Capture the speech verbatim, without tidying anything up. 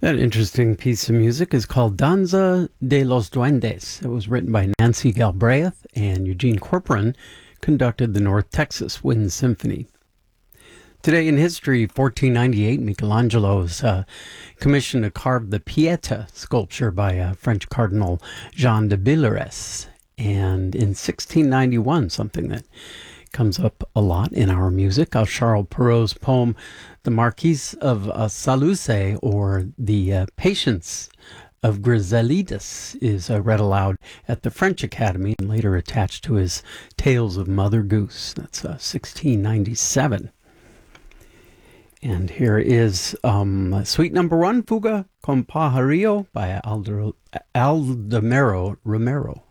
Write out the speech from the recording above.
That interesting piece of music is called Danza de los Duendes. It was written by Nancy Galbraith, and Eugene Corporon conducted the North Texas Wind Symphony. Today in history, fourteen ninety-eight, Michelangelo's uh, commissioned to carve the Pieta sculpture by uh, French Cardinal Jean de Villeres. And in sixteen ninety-one, something that comes up a lot in our music, uh, Charles Perrault's poem, The Marquis of uh, Saluzzo, or The uh, Patience of Griselidis, is uh, read aloud at the French Academy and later attached to his Tales of Mother Goose. That's uh, sixteen ninety-seven. And here is um, suite number one, Fuga con Pajarillo by Aldo, Aldemero Romero.